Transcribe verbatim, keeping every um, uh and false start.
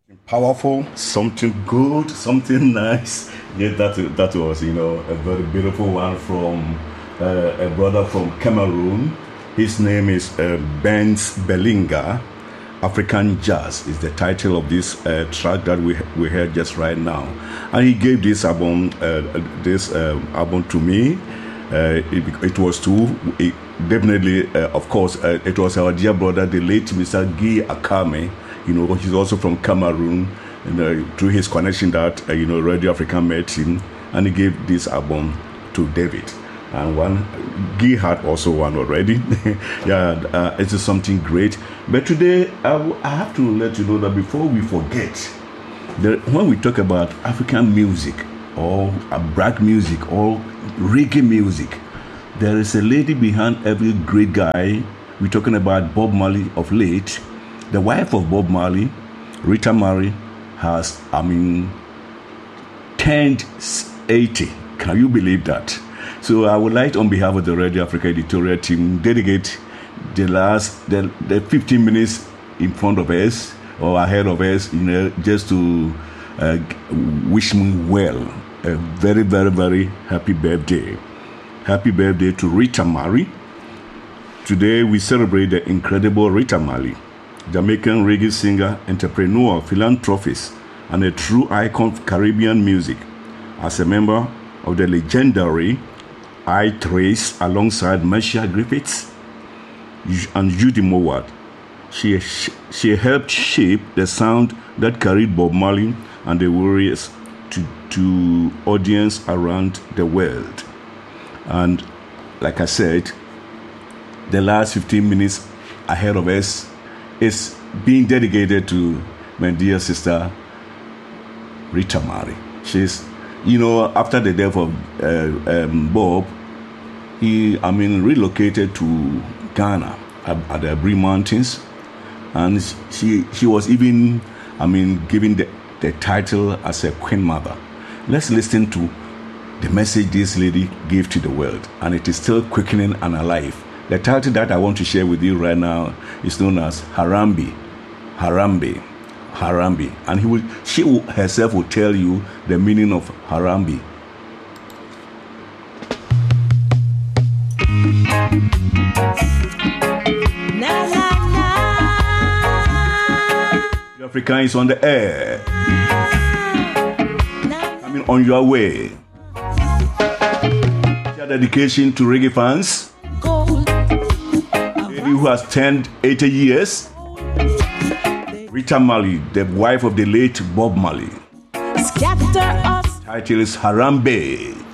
Powerful, something good, something nice. Yeah, that that was, you know, a very beautiful one from uh, a brother from Cameroon. His name is uh, Benz Belinga. African Jazz is the title of this uh, track that we we heard just right now, and he gave this album uh, this uh, album to me. Uh, it, it was to it definitely, uh, of course, uh, it was our dear brother, the late Mister Guy Akame. You know, he's also from Cameroon, and uh, through his connection that, uh, you know, Radio Africa met him, and he gave this album to David. And one, Guy had also one already. yeah, uh, it is something great. But today, I, w- I have to let you know that before we forget, that when we talk about African music, or uh, black music, or reggae music, there is a lady behind every great guy. We're talking about Bob Marley of late. The wife of Bob Marley, Rita Marley, has, I mean, turned eighty. Can you believe that? So I would like, on behalf of the Radio Africa editorial team, dedicate the last, the, the fifteen minutes in front of us, or ahead of us, you know, just to uh, wish me well. A very, very, very happy birthday. Happy birthday to Rita Marley. Today we celebrate the incredible Rita Marley, Jamaican reggae singer, entrepreneur, philanthropist, and a true icon of Caribbean music. As a member of the legendary I Trace alongside Marcia Griffiths and Judy Mowat, she, she helped shape the sound that carried Bob Marley and the Warriors to, to audience around the world. And like I said, the last fifteen minutes ahead of us is being dedicated to my dear sister, Rita Marley. She's, you know, after the death of uh, um, Bob, he, I mean, relocated to Ghana at, at the Abri Mountains, and she she was even, I mean, given the, the title as a Queen Mother. Let's listen to the message this lady gave to the world, and it is still quickening and alive. The title that I want to share with you right now is known as Harambe, Harambe, Harambe, and he will, she will, herself will tell you the meaning of Harambe. Na, na, na. Africa is on the air. Coming on your way. Your dedication to reggae fans. Who has turned eighty years, Rita Marley, the wife of the late Bob Marley. Title is Harambe.